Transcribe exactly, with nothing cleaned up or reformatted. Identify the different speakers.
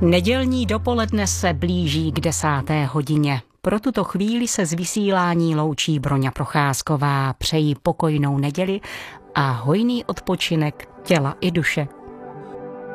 Speaker 1: Nedělní dopoledne se blíží k desáté hodině. Pro tuto chvíli se z vysílání loučí Broňa Procházková. Přeji pokojnou neděli a hojný odpočinek těla i duše.